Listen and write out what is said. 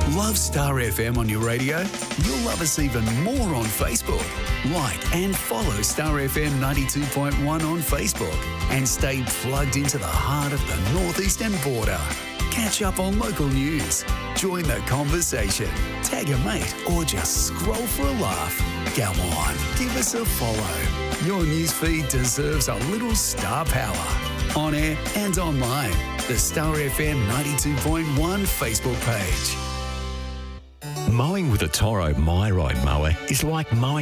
Love Star FM on your radio? You'll love us even more on Facebook. Like and follow Star FM 92.1 on Facebook and stay plugged into the heart of the northeastern border. Catch up on local news, join the conversation, tag a mate or just scroll for a laugh. Come on, give us a follow. Your newsfeed deserves a little star power. On air and online, the Star FM 92.1 Facebook page. Mowing with a Toro My Ride mower is like mowing